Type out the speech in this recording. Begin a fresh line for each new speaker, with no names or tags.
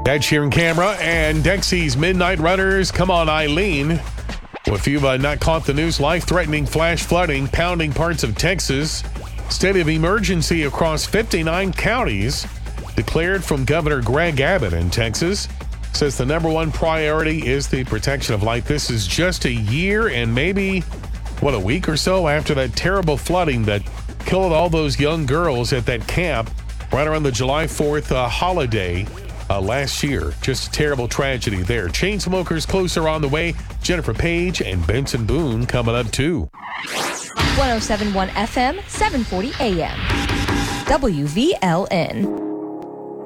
Ed Sheeran camera and Dexy's Midnight Runners. Come on, Eileen. Well, if you've not caught the news, life-threatening flash flooding pounding parts of Texas. State of emergency across 59 counties declared from Governor Greg Abbott in Texas. Says the number one priority is the protection of life. This is just a year and maybe, a week or so after that terrible flooding that killed all those young girls at that camp right around the July 4th holiday last year. Just a terrible tragedy there. Chainsmokers closer on the way. Jennifer Page and Benson Boone coming up too.
107.1 FM, 740 AM. WVLN.